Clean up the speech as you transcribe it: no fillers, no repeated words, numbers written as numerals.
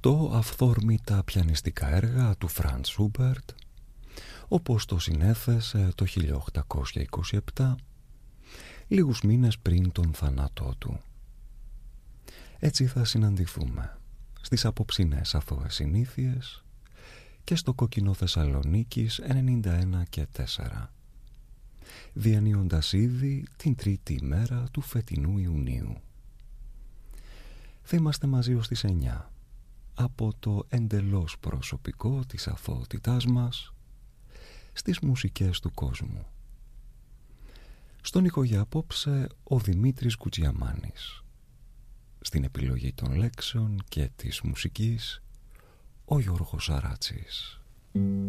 8 αυθόρμητα πιανιστικά έργα του Φραντς Σούμπερτ, όπως το συνέθεσε το 1827, λίγους μήνες πριν τον θάνατό του. Έτσι θα συναντηθούμε στις απόψινές αθώες συνήθειες και στο κόκκινο Θεσσαλονίκης 91 και 4, διανύοντας ήδη την τρίτη ημέρα του φετινού Ιουνίου. Θα είμαστε μαζί ως τις 9 από το εντελώς προσωπικό της αθωότητάς μας στις μουσικές του κόσμου. Στον ήχο για απόψε ο Δημήτρης Κουτσιαμάνης. Στην επιλογή των λέξεων και της μουσικής ο Γιώργος Αράτσης.